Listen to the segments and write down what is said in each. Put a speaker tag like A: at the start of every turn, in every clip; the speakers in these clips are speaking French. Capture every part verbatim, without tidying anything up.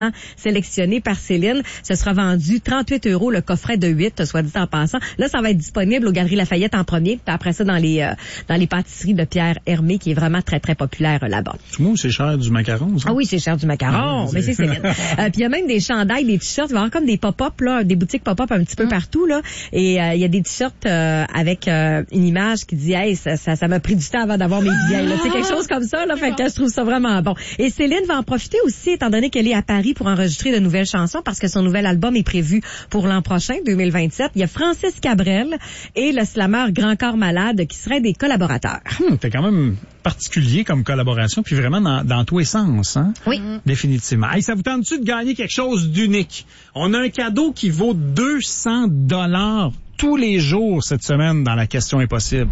A: sélectionné par Céline. Ce sera vendu trente-huit euros le coffret de huit, soit dit en passant. Là, ça va être disponible aux Galeries Lafayette en premier, puis après ça dans les euh, dans les pâtisseries de Pierre Hermé, qui est vraiment très très populaire euh, là-bas.
B: Tout le monde, c'est cher du macaron, ça?
A: Ah oui, c'est cher du macaron, ah, mais c'est Céline. euh, puis il y a même des chandails, des t-shirts, il va y avoir comme des pop-up là, des boutiques pop-up un petit peu mm. partout là, et euh, il y a des t-shirts euh, avec euh, une image qui dit hey, ça ça ça m'a pris du temps avant d'avoir mes billets là, c'est quelque chose comme ça là, fait que je trouve ça vraiment bon. Et Céline va en profiter aussi étant donné qu'elle est à Paris pour enregistrer de nouvelles chansons parce que son nouvel album est prévu pour l'an prochain, deux mille vingt-sept. Il y a Francis Cabrel et le slameur Grand Corps Malade qui seraient des collaborateurs.
B: Hum, t'es quand même particulier comme collaboration, puis vraiment dans, dans tous les sens, hein?
A: Oui.
B: Définitivement. Hey, ça vous tente-tu de gagner quelque chose d'unique? On a un cadeau qui vaut deux cents dollars tous les jours cette semaine dans la question impossible.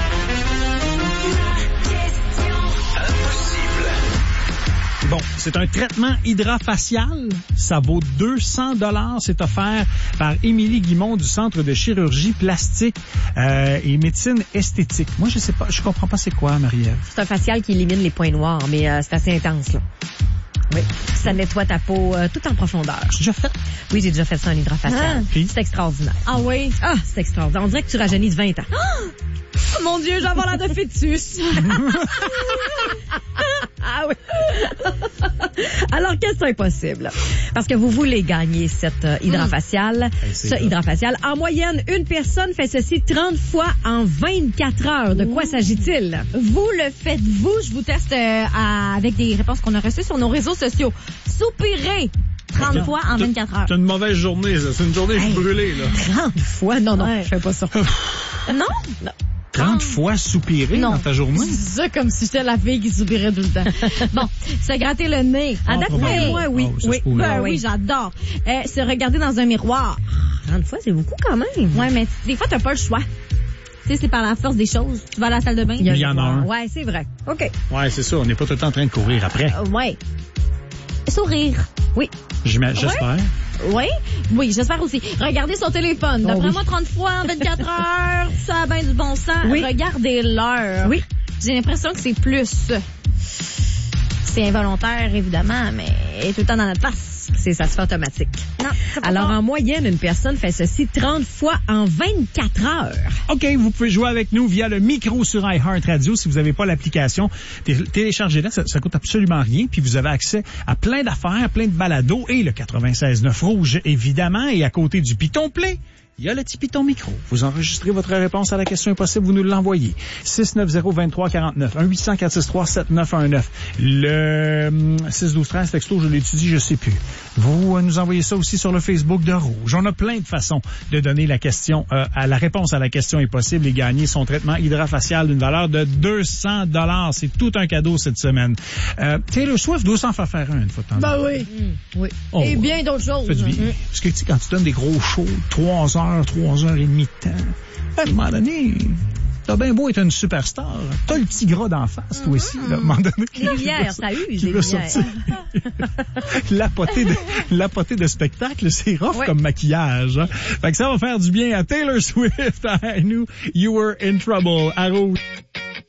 B: Bon, c'est un traitement hydrafacial. Ça vaut deux cents dollars. C'est offert par Émilie Guimond du Centre de chirurgie plastique euh, et médecine esthétique. Moi, je sais pas, je comprends pas c'est quoi, Marie-Ève.
A: C'est un facial qui élimine les points noirs, mais euh, c'est assez intense, là. Oui, ça nettoie ta peau euh, tout en profondeur.
B: J'ai déjà fait?
A: Oui, j'ai déjà fait ça en hydrafacial.
B: Ah,
A: c'est extraordinaire.
C: Ah oui?
A: Ah, c'est extraordinaire. On dirait que tu rajeunis de vingt ans.
C: Oh, mon Dieu, j'ai avoir l'air de fœtus.
A: Ah oui. Alors, question impossible. Parce que vous voulez gagner cette euh, hydrafaciale, mmh. ce ça. hydrafacial. En moyenne, une personne fait ceci trente fois en vingt-quatre heures. De quoi mmh. s'agit-il?
C: Vous le faites, vous. Je vous teste euh, à, avec des réponses qu'on a reçues sur nos réseaux sociaux. Soupirez trente fois en vingt-quatre heures.
B: C'est une mauvaise journée, ça. C'est une journée hey, brûlée, là.
A: trente fois? Non, non, ouais. je fais pas ça.
C: Non? Non.
B: trente fois soupirer non. dans ta journée?
C: C'est ça comme si j'étais la fille qui soupirait tout le temps. Bon, se gratter le nez.
A: Ah, oh, oui, moi, oui.
B: Oh,
C: oui, ben, oui, j'adore. Euh, se regarder dans un miroir.
A: trente fois, c'est beaucoup quand même.
C: Ouais, mais des fois, t'as pas le choix. Tu sais, c'est par la force des choses. Tu vas à la salle de bain.
B: Il y, y en a un.
A: Ouais, c'est vrai. OK.
B: Ouais, c'est ça. On n'est pas tout le temps en train de courir après.
C: Euh, ouais. Sourire. Oui.
B: J'espère.
C: Ouais. Oui, oui, j'espère aussi. Regardez son téléphone.
A: Oh,
C: D'après
A: oui.
C: moi, trente fois en vingt-quatre heures, ça a bien du bon sens.
A: Oui.
C: Regardez l'heure.
A: Oui.
C: J'ai l'impression que c'est plus. C'est involontaire, évidemment, mais tout le temps dans notre face.
A: C'est ça, se fait automatique.
C: Non, c'est pas
A: Alors,
C: bon.
A: en moyenne, une personne fait ceci trente fois en vingt-quatre heures.
B: OK, vous pouvez jouer avec nous via le micro sur iHeartRadio. Si vous n'avez pas l'application, téléchargez-la, ça, ça coûte absolument rien. Puis vous avez accès à plein d'affaires, plein de balados et le quatre-vingt-seize neuf Rouge, évidemment. Et à côté du Piton Play, il y a le petit Piton Micro. Vous enregistrez votre réponse à la question impossible, vous nous l'envoyez. six neuf zéro, deux trois quatre neuf, un huit zéro quatre six trois sept neuf un neuf. Le six douze treize texto, je l'étudie, je sais plus. Vous nous envoyez ça aussi sur le Facebook de Rouge. On a plein de façons de donner la question, euh, à la réponse à la question impossible et gagner son traitement hydrafacial d'une valeur de deux cents dollars. C'est tout un cadeau cette semaine. Euh, Taylor Swift doit s'en faire faire un une fois de temps.
C: Ben oui.
A: Mmh. Oui.
C: Oh, et bien d'autres choses.
B: Fait du bien. Mmh. Parce que tu sais, quand tu donnes des gros shows, trois heures, trois heures et demie de temps, à un moment donné, t'as bien beau être une superstar, t'as le petit gras d'en face, toi aussi, là, à un moment donné.
A: Les lumières, ça use, les lumières.
B: la, potée de, la potée de spectacle, c'est rough ouais. comme maquillage. Hein? Fait que ça va faire du bien à Taylor Swift, à nous, You Were in Trouble, à Rouge.